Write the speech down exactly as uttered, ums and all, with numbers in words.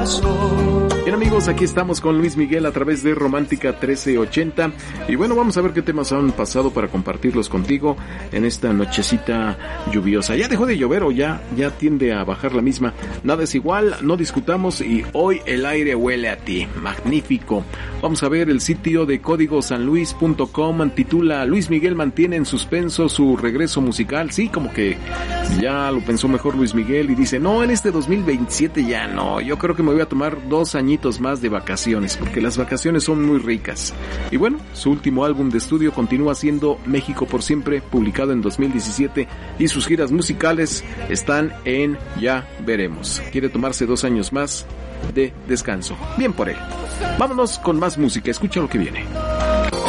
corazón. Bien, amigos, aquí estamos con Luis Miguel a través de Romántica trece ochenta. Y bueno, vamos a ver qué temas han pasado para compartirlos contigo en esta nochecita lluviosa. Ya dejó de llover o ya, ya tiende a bajar la misma. Nada es igual, no discutamos y hoy el aire huele a ti. Magnífico. Vamos a ver el sitio de código san luis punto com, titula Luis Miguel mantiene en suspenso su regreso musical. Sí, como que ya lo pensó mejor Luis Miguel y dice, no, en este dos mil veintisiete ya no, yo creo que me voy a tomar dos añitos más de vacaciones, porque las vacaciones son muy ricas. Y bueno, su último álbum de estudio continúa siendo México por Siempre, publicado en dos mil diecisiete, y sus giras musicales están en Ya Veremos. Quiere tomarse dos años más de descanso. Bien por él. Vámonos con más música, escucha lo que viene.